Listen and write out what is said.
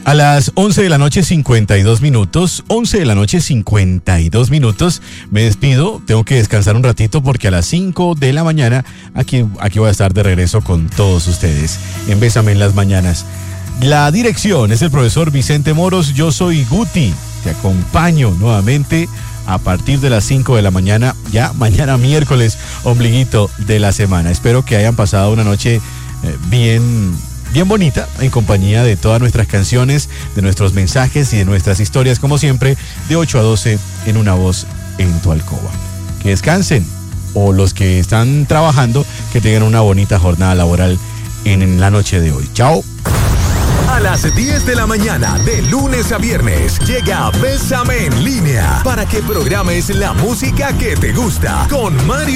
A las 11 de la noche 52 minutos, 11 de la noche 52 minutos, me despido, tengo que descansar un ratito porque a las 5 de la mañana aquí voy a estar de regreso con todos ustedes en Bésame en las Mañanas. La dirección es el profesor Vicente Moros, yo soy Guti, te acompaño nuevamente a partir de las 5 de la mañana, ya mañana miércoles, ombliguito de la semana. Espero que hayan pasado una noche bien bonita, en compañía de todas nuestras canciones, de nuestros mensajes y de nuestras historias, como siempre, de 8 a 12 en Una Voz en tu Alcoba. Que descansen, o los que están trabajando, que tengan una bonita jornada laboral en la noche de hoy. Chao. A las 10 de la mañana, de lunes a viernes, llega Bésame en Línea, para que programes la música que te gusta, con Mario